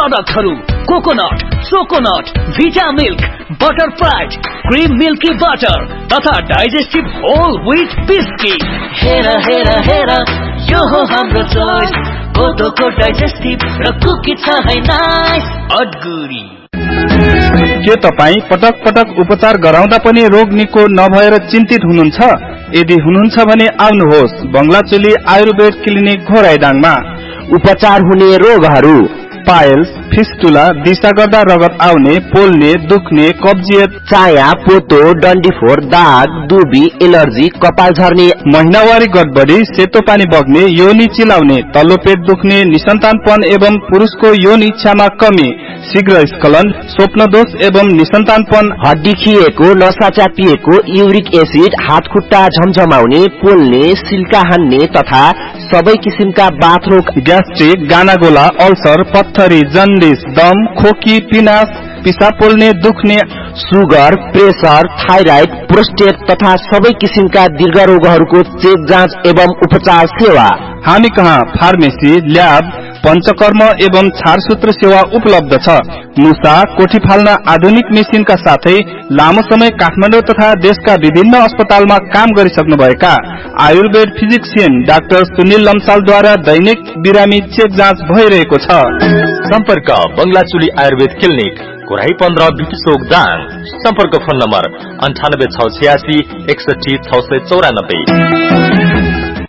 प्रोडक्टहरु coconut, चोकोनट, भिटा milk, butterfly, cream milky butter तथा digestive whole wheat biscuit. हेरा हेरा हेरा यो हो हाम्रो चोइस, कोदोको डाइजेस्टिभ र कुकी छ है नाइस अडगुडी। के तपाई पटक पटक उपचार गराउँदा पनि रोग निको नभएर चिन्तित हुनुहुन्छ? यदि हुनुहुन्छ भने आउनुहोस् बंगलाचुली आयुर्वेद क्लिनिक घोराइडाङमा। उपचार हुने रोगहरू पाइल्स, फिस्टुला, दिशा गर्दा रगत आउने, पोल्ने, दुख्ने, कब्जियत, चाया, पोतो, डन्डीफोर, दाग, दुबी, एलर्जी, कपाल झर्ने, महिनावारी गडबडी, सेतो पानी बग्ने, योनि चिलाउने, तल्लो पेट दुख्ने, निसन्तानपन एवं पुरुषको यौन इच्छामा कमी, शीघ्र स्खलन, स्वप्नदोष एवं निसन्तानपन, हड्डी खिएको, नसा च्यापिएको, युरिक एसिड, हात खुट्टा झमझमाउने, पोल्ने, सिल्का हान्ने तथा सबै किसिमका बाथरोग, ग्यास्ट्रिक, गानागोला, अल्सर, पत्थरी, जन्डिस, दम, खोकी, पिनास, पिसाब पोल्ने, दुख्ने, सुगर, प्रेसर, थाइराइड, प्रोस्टेट तथा सबै किसिमका दीर्घ रोगहरूको चेक जाँच एवं उपचार सेवा। हामी कहाँ फार्मेसी, ल्याब, पंचकर्म एवं छारसूत्र सेवा उपलब्ध छ। मुसा, कोठी फाल्न आधुनिक मेसिनका साथै लामो समय काठमाडौँ तथा देशका विभिन्न अस्पतालमा काम गरिसक्नुभएका आयुर्वेद फिजिक्सियन डाक्टर सुनिल लम्सालद्वारा दैनिक बिरामी चेक जाँच भइरहेको छ। सम्पर्क बंगलाचुली आयुर्वेद क्लिनिक, कोराही 15 बिटी चोक दाङ। सम्पर्क फोन नम्बर 98 686 61 694।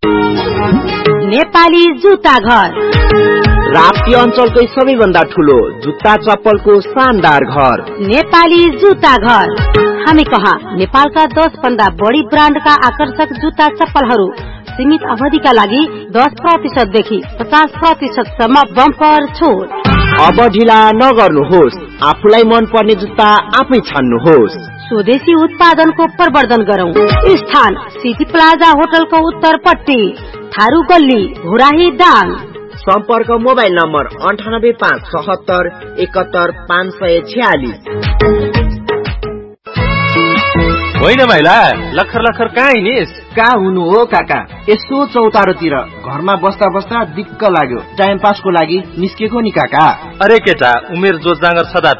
नेपाली जुत्ता घर, राप्ती अञ्चलकै सबैभन्दा ठूलो जुत्ता चप्पलको शानदार घर नेपाली जुत्ता घर। हामी कहाँ नेपालका 10 भन्दा बढी ब्रान्डका आकर्षक जुत्ता चप्पलहरू सीमित अवधिका लागि 10% देखि 50% सम्म बम्पर छुट। अब ढिला नगर्नुहोस्, आफूलाई मन पर्ने जुत्ता आफै छान्नुहोस्। स्वदेशी उत्पादनको प्रवर्धन गरौं। स्थान सिटी प्लाजा होटलको उत्तरपट्टि, थारू गल्ली, घोराही दाङ। सम्पर्क मोबाइल नम्बर 98 5 71 546। होइन माइला, लखर लखर कहाँ हिँडिस? कहाँ हुनु हो काका, यसो चौतारोतिर घरमा बस्दा बस्दा दिक्क लाग्यो, टाइम पासको लागि निस्केको नि काका। अरे केटा, उमेर जोस जाँगर छदा